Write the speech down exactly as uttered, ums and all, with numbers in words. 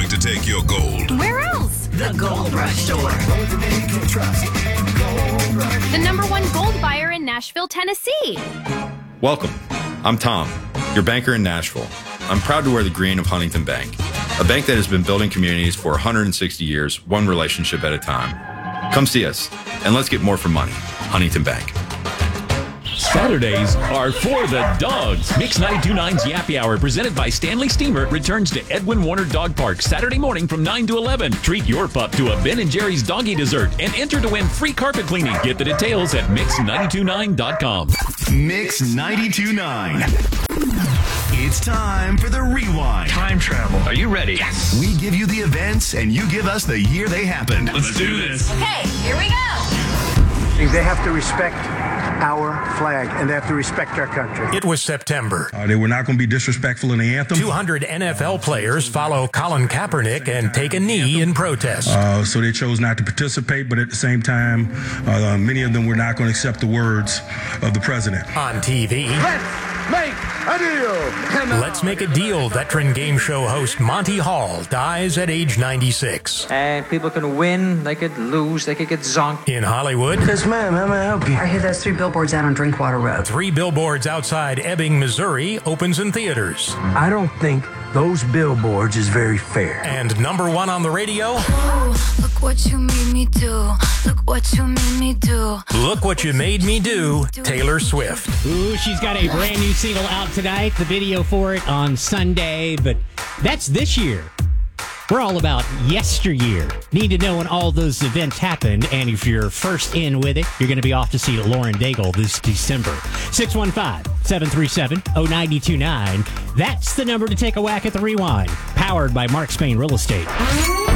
bank to take your gold. Where else? The Gold Rush Store. The number one gold buyer in Nashville, Tennessee. Welcome. I'm Tom, your banker in Nashville. I'm proud to wear the green of Huntington Bank, a bank that has been building communities for one hundred sixty years, one relationship at a time. Come see us, and let's get more for money. Huntington Bank. Saturdays are for the dogs. Mix ninety-two point nine's Yappy Hour, presented by Stanley Steamer, returns to Edwin Warner Dog Park Saturday morning from nine to eleven. Treat your pup to a Ben and Jerry's doggy dessert and enter to win free carpet cleaning. Get the details at mix ninety-two point nine dot com. Mix ninety-two point nine. It's time for the Rewind. Time travel. Are you ready? Yes. We give you the events, and you give us the year they happened. Let's do this. Okay, here we go. They have to respect our flag, and they have to respect our country. It was September. Uh, they were not going to be disrespectful in the anthem. two hundred N F L players follow Colin Kaepernick and take a knee in protest. Uh, so they chose not to participate, but at the same time, uh, many of them were not going to accept the words of the president. On T V. Let's make a deal. Let's Make a Deal veteran game show host Monty Hall dies at age ninety-six. And people can win, they could lose, they could get zonked. In Hollywood. Yes, ma'am. How may I help you? I hear those three billboards out on Drinkwater Road. Three Billboards Outside Ebbing, Missouri opens in theaters. I don't think those billboards is very fair. And number one on the radio. Oh, look what you made me do. Look what you made me do. Look What You Made Me Do, Taylor Swift. Ooh, she's got a brand new single out tonight. The video for it on Sunday, but that's this year. We're all about yesteryear. Need to know when all those events happened, and if you're first in with it, you're going to be off to see Lauren Daigle this December. six one five, seven three seven, oh nine two nine. That's the number to take a whack at the Rewind. Powered by Mark Spain Real Estate.